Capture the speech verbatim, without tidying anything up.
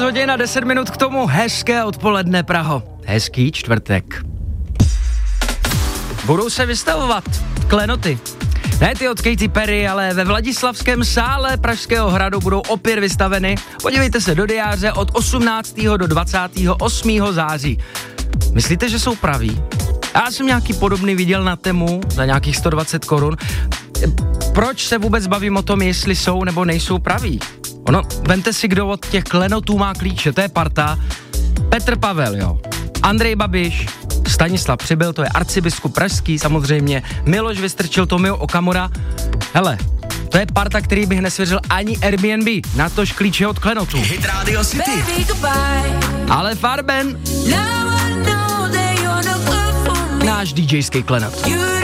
hodin a deset minut k tomu. Hezké odpoledne, Praho. Hezký čtvrtek. Budou se vystavovat klenoty. Ne ty od Katy Perry, ale ve Vladislavském sále Pražského hradu budou opět vystaveny. Podívejte se do diáře od osmnáctého do dvacátého osmého září. Myslíte, že jsou praví? Já jsem nějaký podobný viděl na Temu za nějakých sto dvacet korun. Proč se vůbec bavím o tom, jestli jsou nebo nejsou praví? Ono, vemte si, kdo od těch klenotů má klíče, to je parta. Petr Pavel, jo. Andrej Babiš, Stanislav Přibyl, to je arcibiskup pražský, samozřejmě. Miloš Vystrčil, Tomio Okamura. Hele, to je parta, který bych nesvěřil ani Airbnb, natož klíče od klenotů. Hit Radio City. Ale Farben, náš DJský klenot.